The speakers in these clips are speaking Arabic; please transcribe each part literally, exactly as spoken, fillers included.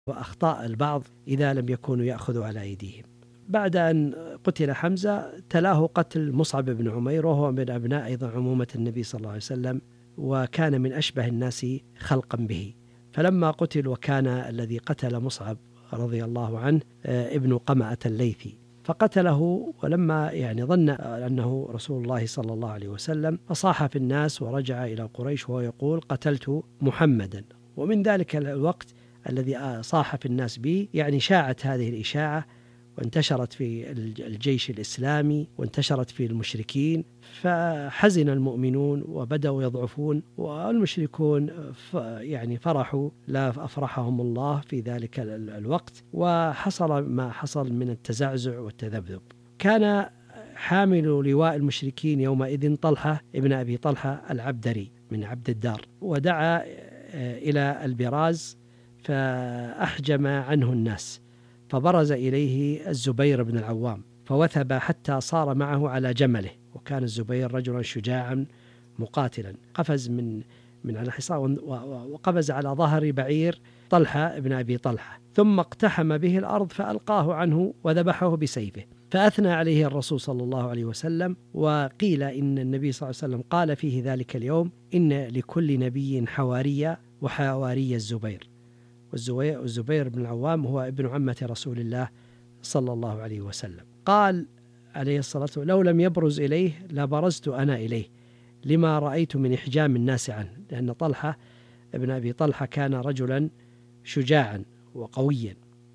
وأخطاء البعض إذا لم يكونوا يأخذوا على أيديهم. بعد أن قتل حمزة تلاه قتل مصعب بن عمير، وهو من أبناء أيضا عمومة النبي صلى الله عليه وسلم، وكان من أشبه الناس خلقا به. فلما قتل، وكان الذي قتل مصعب رضي الله عنه ابن قمأة الليثي، فقتله، ولما يعني ظن أنه رسول الله صلى الله عليه وسلم فصاح في الناس ورجع إلى قريش وهو يقول: قتلت محمدا. ومن ذلك الوقت الذي صاح في الناس به يعني شاعت هذه الإشاعة وانتشرت في الجيش الإسلامي وانتشرت في المشركين، فحزن المؤمنون وبدأوا يضعفون، والمشركون يعني فرحوا لا أفرحهم الله في ذلك الوقت، وحصل ما حصل من التزعزع والتذبذب. كان حامل لواء المشركين يومئذ طلحة ابن أبي طلحة العبدري من عبد الدار، ودعا إلى البراز فأحجم عنه الناس، فبرز إليه الزبير بن العوام فوثب حتى صار معه على جمله، وكان الزبير رجلا شجاعا مقاتلا، قفز من من على الحصان وقفز على ظهر بعير طلحة ابن أبي طلحة، ثم اقتحم به الأرض فألقاه عنه وذبحه بسيفه، فأثنى عليه الرسول صلى الله عليه وسلم. وقيل إن النبي صلى الله عليه وسلم قال فيه ذلك اليوم: إن لكل نبي حواريا وحواري الزبير. والزبير بن العوام هو ابن عمة رسول الله صلى الله عليه وسلم. قال عليه الصلاة والسلام: لو لم يبرز إليه لبرزت أنا إليه لما رأيت من إحجام الناس عنه، لأن طلحة ابن أبي طلحة كان رجلا شجاعا وقويا.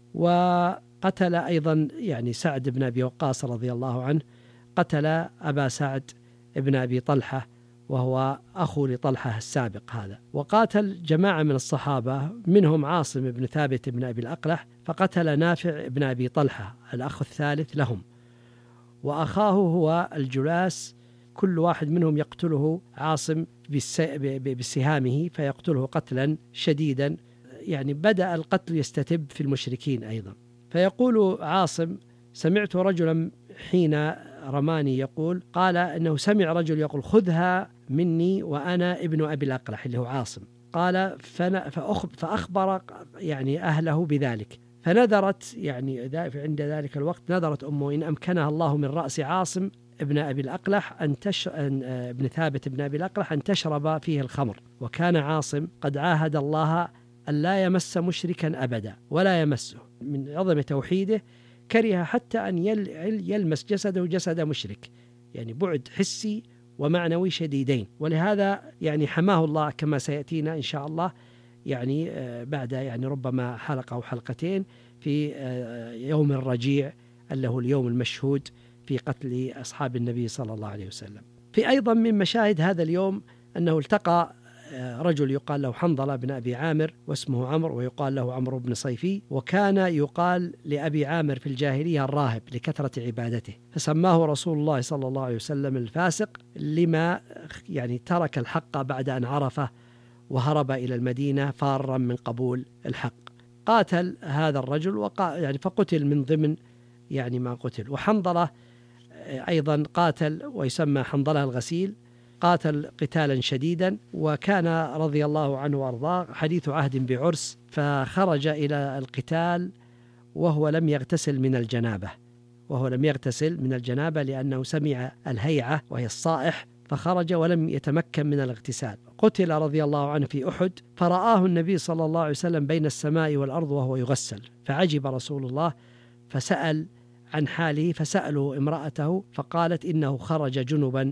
وقتل أيضا يعني سعد بن أبي وقاص رضي الله عنه، قتل أبا سعد ابن أبي طلحة وهو أخو لطلحة السابق هذا. وقاتل جماعة من الصحابة منهم عاصم بن ثابت بن أبي الأقلح، فقتل نافع بن أبي طلحة الأخ الثالث لهم، وأخاه هو الجلاس، كل واحد منهم يقتله عاصم بسهامه فيقتله قتلا شديدا، يعني بدأ القتل يستتب في المشركين أيضا. فيقول عاصم: سمعت رجلا حين رماني يقول، قال إنه سمع رجل يقول: خذها مني وأنا ابن أبي الأقلح اللي هو عاصم. قال فأخبر يعني أهله بذلك، فنذرت يعني عند ذلك الوقت نذرت أمه إن أمكنها الله من رأس عاصم ابن أبي الأقلح أن تش... ابن ثابت ابن أبي الأقلح أن تشرب فيه الخمر. وكان عاصم قد عاهد الله أن لا يمس مشركا أبدا ولا يمسه، من عظم توحيده كره حتى أن يلمس جسده جسد مشرك، يعني بعد حسي ومعنوي شديدين. ولهذا يعني حماه الله كما سيأتينا إن شاء الله يعني بعد يعني ربما حلقة أو حلقتين في يوم الرجيع اللي هو اليوم المشهود في قتل أصحاب النبي صلى الله عليه وسلم. في أيضا من مشاهد هذا اليوم أنه التقى رجل يقال له حنظلة بن أبي عامر واسمه عمرو، ويقال له عمرو بن صيفي، وكان يقال لأبي عامر في الجاهلية الراهب لكثرة عبادته، فسماه رسول الله صلى الله عليه وسلم الفاسق لما يعني ترك الحق بعد أن عرفه وهرب إلى المدينة فارا من قبول الحق. قاتل هذا الرجل وقا يعني فقتل من ضمن يعني ما قتل. وحنظلة أيضا قاتل ويسمى حنظلة الغسيل، قاتل قتالا شديدا، وكان رضي الله عنه وارضاه حديث عهد بعرس، فخرج إلى القتال وهو لم يغتسل من الجنابة وهو لم يغتسل من الجنابة لأنه سمع الهيعة وهي الصائح، فخرج ولم يتمكن من الاغتسال. قتل رضي الله عنه في أحد، فرآه النبي صلى الله عليه وسلم بين السماء والأرض وهو يغسل، فعجب رسول الله فسأل عن حاله، فسألوا امرأته فقالت إنه خرج جنبا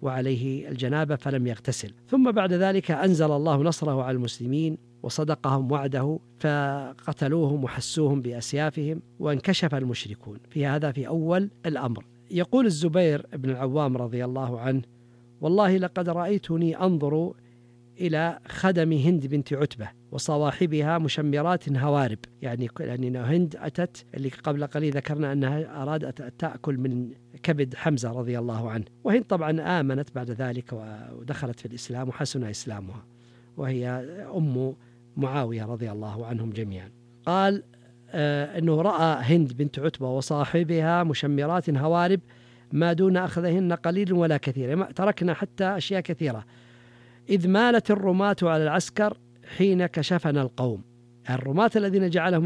وعليه الجنابة فلم يغتسل. ثم بعد ذلك أنزل الله نصره على المسلمين وصدقهم وعده، فقتلوهم وحسوهم بأسيافهم وانكشف المشركون. في هذا في أول الأمر. يقول الزبير بن العوام رضي الله عنه: والله لقد رأيتني أنظر إلى خدم هند بنت عتبة وصواحبها مشمرات هوارب، يعني يعني هند أتت اللي قبل قليل ذكرنا أنها أرادت أن تأكل من كبد حمزة رضي الله عنه، وهند طبعا آمنت بعد ذلك ودخلت في الإسلام وحسن إسلامها، وهي أم معاوية رضي الله عنهم جميعا. قال آه أنه رأى هند بنت عتبة وصاحبها مشمرات هوارب ما دون أخذهن قليل ولا كثير، تركنا حتى أشياء كثيرة، إذ مالت الرماة على العسكر حين كشفنا القوم. الرماة الذين جعلهم